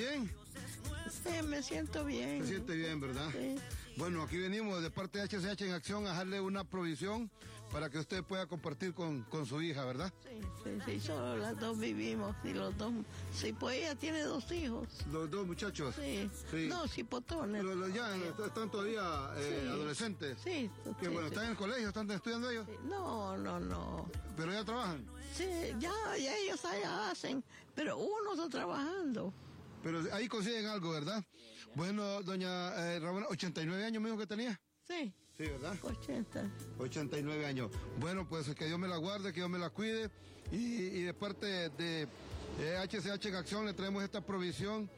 bien? Sí, me siento bien. Se siente bien, ¿verdad? Sí. Bueno, aquí venimos de parte de HCH en Acción a darle una provisión para que usted pueda compartir con su hija, ¿verdad? Sí, solo las dos vivimos y los dos, sí, pues ella tiene 2 hijos. Los 2 muchachos. Sí, 2 hipotones. Pero ya están todavía adolescentes. Sí. Que bueno, ¿están en el colegio? ¿Están estudiando ellos? Sí. No. ¿Pero ya trabajan? Sí, ya ellos allá hacen, pero uno está trabajando. Pero ahí consiguen algo, ¿verdad? Bueno, doña Ramona, 89 años me dijo que tenía. Sí. Sí, ¿verdad? 89 años. Bueno, pues que Dios me la guarde, que Dios me la cuide. Y de parte de HCH en Acción le traemos esta provisión.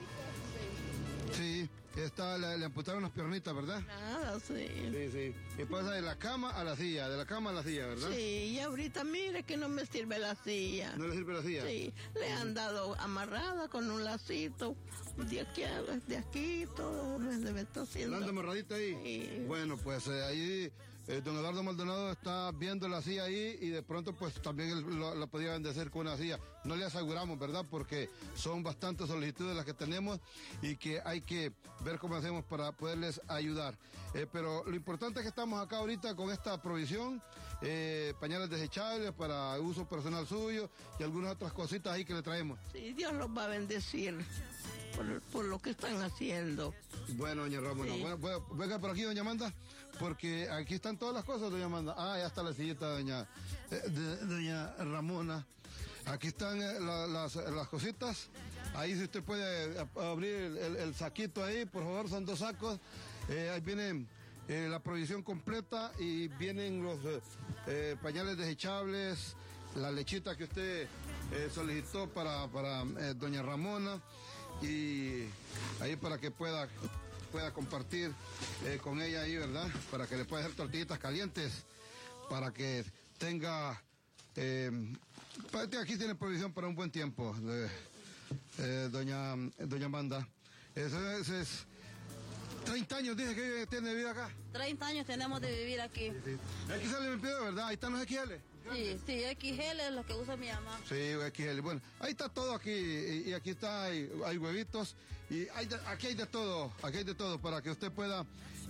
Sí, le amputaron las piernitas, ¿verdad? Nada, sí. Sí. Y pasa de la cama a la silla, ¿verdad? Sí, y ahorita mire que no me sirve la silla. ¿No le sirve la silla? Sí, le han dado amarrada con un lacito, de aquí, todo me está haciendo. ¿La anda amarradita ahí? Sí. Bueno, pues ahí don Eduardo Maldonado está viendo la silla ahí y de pronto pues también la podía bendecir con una silla. No le aseguramos, ¿verdad? Porque son bastantes solicitudes las que tenemos y que hay que ver cómo hacemos para poderles ayudar. Pero lo importante es que estamos acá ahorita con esta provisión, pañales desechables para uso personal suyo y algunas otras cositas ahí que le traemos. Sí, Dios los va a bendecir por lo que están haciendo. Bueno, doña Ramona, sí. Bueno, venga por aquí, doña Amanda, porque aquí están todas las cosas, doña Amanda. Ya está la sillita, doña Ramona. Aquí están las cositas. Ahí si usted puede abrir el saquito ahí, por favor, son 2 sacos. Ahí viene la provisión completa y vienen los pañales desechables, la lechita que usted solicitó para doña Ramona y ahí para que pueda compartir con ella ahí, ¿verdad? Para que le pueda hacer tortillitas calientes, para que tenga... aquí tiene provisión para un buen tiempo, doña Amanda. Eso es 30 años, dice que tiene de vida acá. 30 años tenemos de vivir aquí. Sí. XL me pidió, ¿verdad? Ahí están los XL. Sí, XL es lo que usa mi mamá. Sí, XL. Bueno, ahí está todo aquí. Y aquí está, hay huevitos. Y aquí hay de todo. Aquí hay de todo para que usted pueda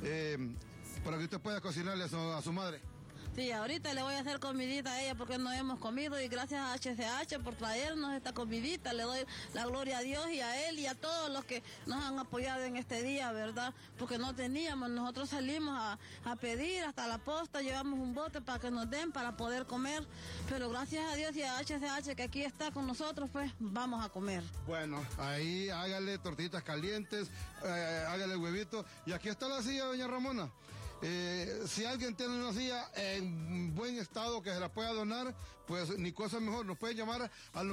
cocinarle a su madre. Sí, ahorita le voy a hacer comidita a ella porque no hemos comido y gracias a HCH por traernos esta comidita. Le doy la gloria a Dios y a él y a todos los que nos han apoyado en este día, ¿verdad? Porque no teníamos, nosotros salimos a pedir hasta la posta, llevamos un bote para que nos den para poder comer, pero gracias a Dios y a HCH que aquí está con nosotros, pues vamos a comer. Bueno, ahí hágale tortillitas calientes, hágale huevito y aquí está la silla, doña Ramona. Si alguien tiene una silla en buen estado que se la pueda donar, pues ni cosa mejor, nos puede llamar al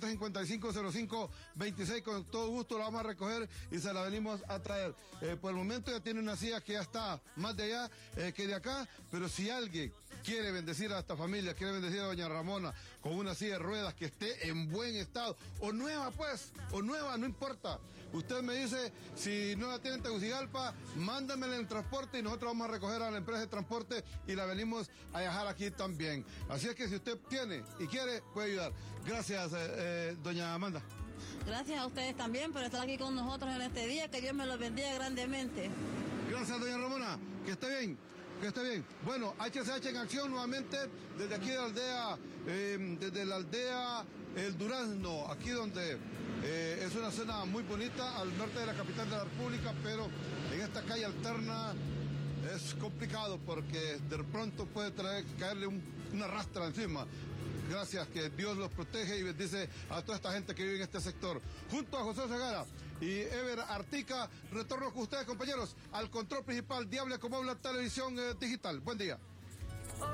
94550526, con todo gusto la vamos a recoger y se la venimos a traer. Por el momento ya tiene una silla que ya está más de allá que de acá, pero si alguien quiere bendecir a esta familia, quiere bendecir a doña Ramona con una silla de ruedas que esté en buen estado, o nueva pues, o nueva, no importa. Usted me dice, si no la tiene en Tegucigalpa, mándamela en transporte y nosotros vamos a recoger a la empresa de transporte y la venimos a dejar aquí también. Así es que si usted tiene y quiere, puede ayudar. Gracias, doña Amanda. Gracias a ustedes también por estar aquí con nosotros en este día, que Dios me los bendiga grandemente. Gracias, doña Ramona, que esté bien. Que esté bien. Bueno, HCH en Acción nuevamente desde aquí de la aldea, desde la aldea El Durazno, aquí donde es una zona muy bonita al norte de la capital de la República, pero en esta calle alterna es complicado porque de pronto puede caerle una rastra encima. Gracias, que Dios los protege y bendice a toda esta gente que vive en este sector. Junto a José Segara y Ever Artica, retorno con ustedes, compañeros, al control principal de Hable Como Habla Televisión Digital. Buen día.